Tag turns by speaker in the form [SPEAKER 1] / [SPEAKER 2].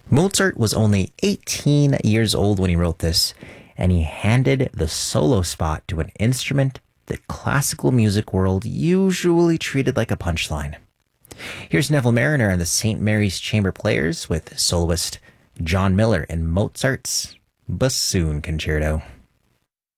[SPEAKER 1] Mozart was only 18 years old when he wrote this, and he handed the solo spot to an instrument the classical music world usually treated like a punchline. Here's Neville Mariner and the St. Mary's Chamber Players with soloist John Miller in Mozart's Bassoon Concerto.